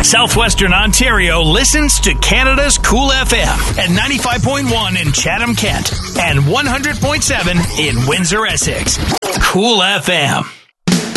Southwestern Ontario listens to Canada's Cool FM at 95.1 in Chatham, Kent, and 100.7 in Windsor, Essex. Cool FM.